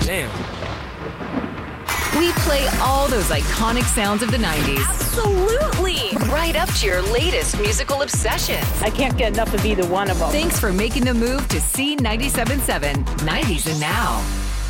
Damn. We play all those iconic sounds of the 90s. Absolutely. Right up to your latest musical obsessions. I can't get enough of either one of them. Thanks for making the move to C97.7, 90s and Now.